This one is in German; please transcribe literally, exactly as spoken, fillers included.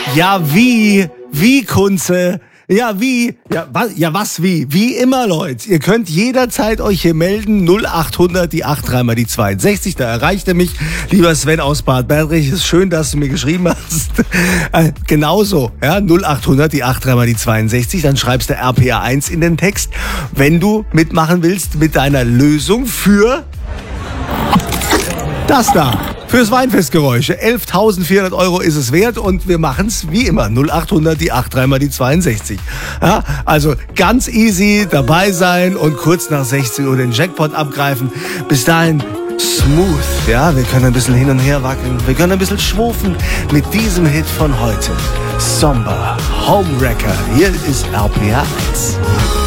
Ja, wie? Wie, Kunze? Ja, wie? Ja, was, ja, was wie? Wie immer, Leute. Ihr könnt jederzeit euch hier melden. null achthundert, die acht, dreimal die zweiundsechzig. Da erreicht ihr mich. Lieber Sven aus Bad Berndrich, ist schön, dass du mir geschrieben hast. Äh, genauso, ja, null achthundert, die acht, dreimal die zweiundsechzig. Dann schreibst du R P R eins in den Text, wenn du mitmachen willst mit deiner Lösung für das da. Fürs Weinfestgeräusche. elftausendvierhundert Euro ist es wert und wir machen's wie immer. null achthundert, die acht, dreimal die zweiundsechzig. Ja, also ganz easy dabei sein und kurz nach sechzehn Uhr den Jackpot abgreifen. Bis dahin smooth. Ja, wir können ein bisschen hin und her wackeln. Wir können ein bisschen schwufen mit diesem Hit von heute. Somber, Homewrecker. Hier ist R P R eins.